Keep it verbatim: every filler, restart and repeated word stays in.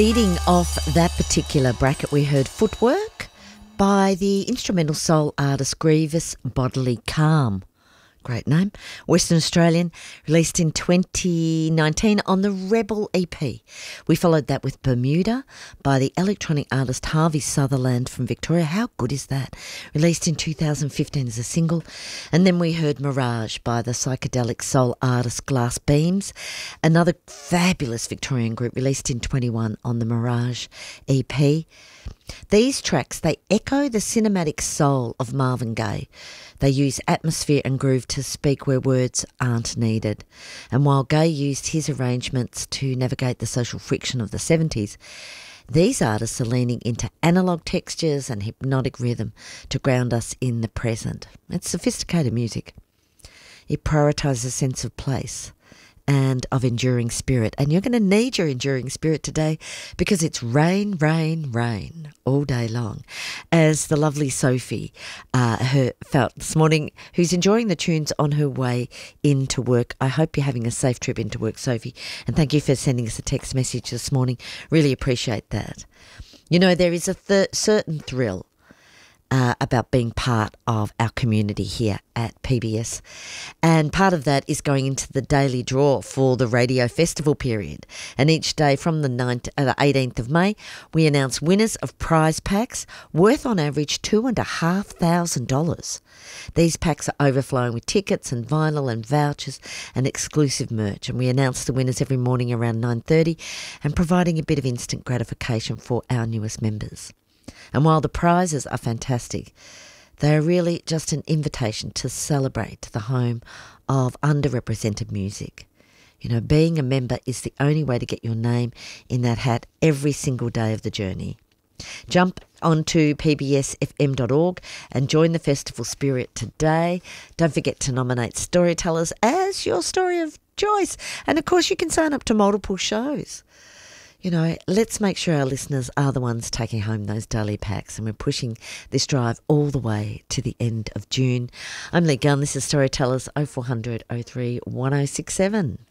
Leading off that particular bracket, we heard Footwork by the instrumental soul artist Grievous Bodily Calm. Great name. Western Australian, released in twenty nineteen on the Rebel E P. We followed that with Bermuda by the electronic artist Harvey Sutherland from Victoria. How good is that? Released in two thousand fifteen as a single. And then we heard Mirage by the psychedelic soul artist Glass Beams, another fabulous Victorian group released in twenty-one on the Mirage E P. These tracks, they echo the cinematic soul of Marvin Gaye. They use atmosphere and groove to speak where words aren't needed. And while Gaye used his arrangements to navigate the social friction of the seventies, these artists are leaning into analogue textures and hypnotic rhythm to ground us in the present. It's sophisticated music. It prioritises a sense of place and of enduring spirit. And you're going to need your enduring spirit today because it's rain, rain, rain all day long. As the lovely Sophie uh, her, felt this morning, who's enjoying the tunes on her way into work. I hope you're having a safe trip into work, Sophie. And thank you for sending us a text message this morning. Really appreciate that. You know, there is a th- certain thrill Uh, about being part of our community here at P B S. And part of that is going into the daily draw for the radio festival period. And each day from the, ninth, uh, the eighteenth of May, we announce winners of prize packs worth on average two and a half thousand dollars. These packs are overflowing with tickets and vinyl and vouchers and exclusive merch. And we announce the winners every morning around nine thirty and providing a bit of instant gratification for our newest members. And while the prizes are fantastic, they are really just an invitation to celebrate the home of underrepresented music. You know, being a member is the only way to get your name in that hat every single day of the journey. Jump onto p b s f m dot org and join the festival spirit today. Don't forget to nominate storytellers as your story of choice. And of course, you can sign up to multiple shows. You know, let's make sure our listeners are the ones taking home those daily packs, and we're pushing this drive all the way to the end of June. I'm Lee Gunn. This is Storytellers oh four hundred oh three one oh six seven.